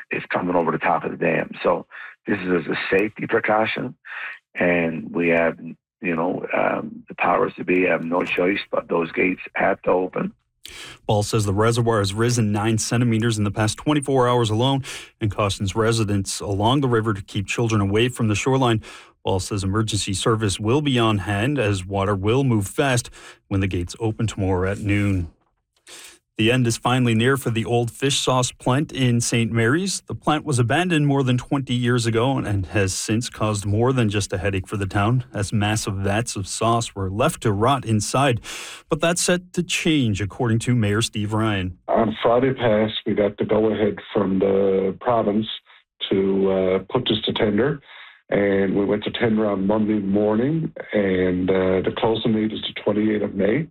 is coming over the top of the dam. So this is a safety precaution, and we have, the powers to be have no choice, but those gates have to open. Ball says the reservoir has risen 9 centimeters in the past 24 hours alone and cautions residents along the river to keep children away from the shoreline. Ball says emergency service will be on hand as water will move fast when the gates open tomorrow at noon. The end is finally near for the old fish sauce plant in St. Mary's. The plant was abandoned more than 20 years ago and has since caused more than just a headache for the town, as massive vats of sauce were left to rot inside. But that's set to change, according to Mayor Steve Ryan. On Friday past, we got the go-ahead from the province to put this to tender. And we went to tender on Monday morning, and the closing date is the 28th of May.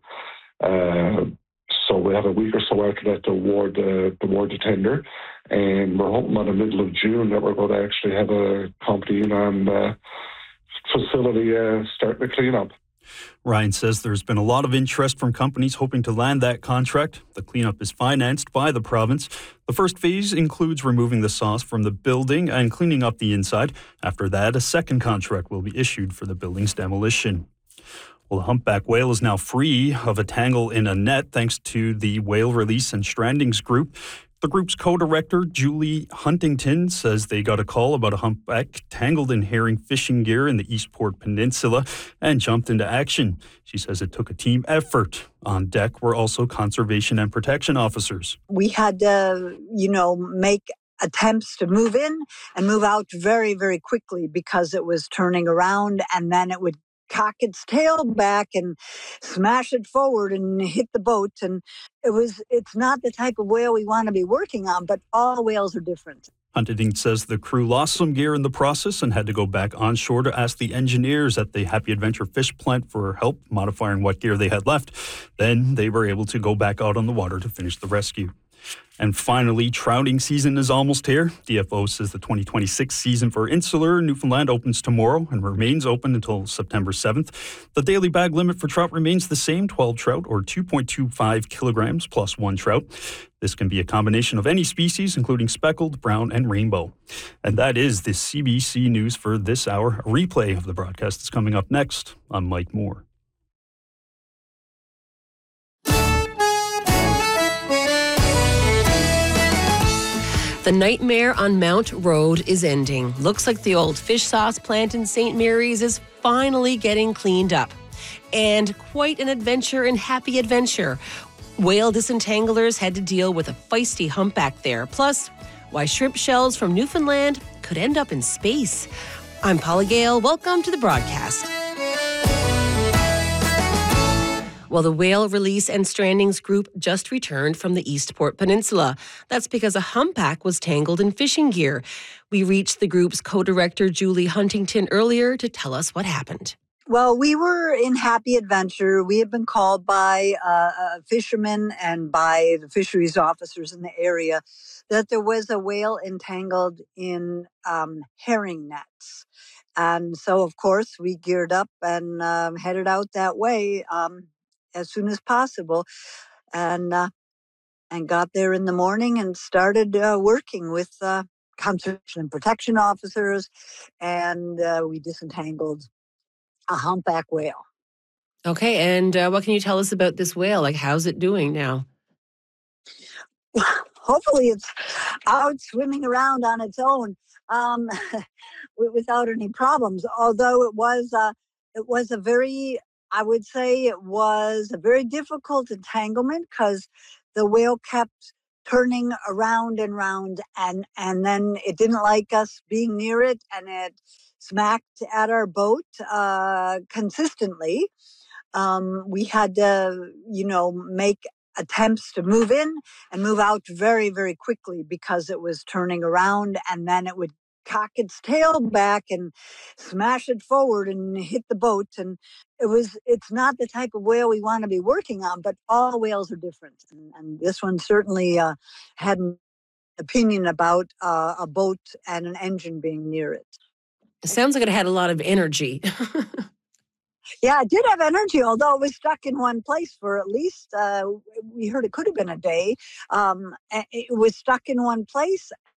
So we have a week or so after that to award the tender, and we're hoping by the middle of June that we're going to actually have a company in on the facility starting to clean up. Ryan says there's been a lot of interest from companies hoping to land that contract. The cleanup is financed by the province. The first phase includes removing the sauce from the building and cleaning up the inside. After that, a second contract will be issued for the building's demolition. Well, the humpback whale is now free of a tangle in a net thanks to the Whale Release and Strandings Group. The group's co-director, Julie Huntington, says they got a call about a humpback tangled in herring fishing gear in the Eastport Peninsula and jumped into action. She says it took a team effort. On deck were also conservation and protection officers. We had to, make attempts to move in and move out very, very quickly because it was turning around, and then it would cock its tail back and smash it forward and hit the boat. And it's not the type of whale we want to be working on, but all whales are different. Huntington says the crew lost some gear in the process and had to go back onshore to ask the engineers at the Happy Adventure Fish Plant for help modifying what gear they had left. Then they were able to go back out on the water to finish the rescue. And finally, trouting season is almost here. DFO says the 2026 season for Insular Newfoundland opens tomorrow and remains open until September 7th. The daily bag limit for trout remains the same, 12 trout or 2.25 kilograms plus 1 trout. This can be a combination of any species, including speckled, brown, and rainbow. And that is the CBC News for this hour. A replay of the broadcast is coming up next. I'm Mike Moore. The nightmare on Mount Road is ending. Looks like the old fish sauce plant in St. Mary's is finally getting cleaned up. And quite an adventure in Happy Adventure. Whale disentanglers had to deal with a feisty humpback there. Plus, why shrimp shells from Newfoundland could end up in space. I'm Paula Gale. Welcome to the broadcast. Well, the Whale Release and Strandings Group just returned from the Eastport Peninsula. That's because a humpback was tangled in fishing gear. We reached the group's co-director, Julie Huntington, earlier to tell us what happened. Well, we were in Happy Adventure. We had been called by fishermen and by the fisheries officers in the area that there was a whale entangled in herring nets. And so, of course, we geared up and headed out that way as soon as possible, and got there in the morning and started working with conservation and protection officers, and we disentangled a humpback whale. Okay, and what can you tell us about this whale? Like, how's it doing now? Hopefully it's out swimming around on its own without any problems, although it was a very, I would say it was a very difficult entanglement because the whale kept turning around and round, and then it didn't like us being near it, and it smacked at our boat consistently. We had to, make attempts to move in and move out very, very quickly because it was turning around, and then it would cock its tail back and smash it forward and hit the boat. And it's not the type of whale we want to be working on, but all whales are different. And this one certainly had an opinion about a boat and an engine being near it. It sounds like it had a lot of energy. Yeah, it did have energy, although it was stuck in one place for at least, we heard it could have been a day. It was stuck in one place,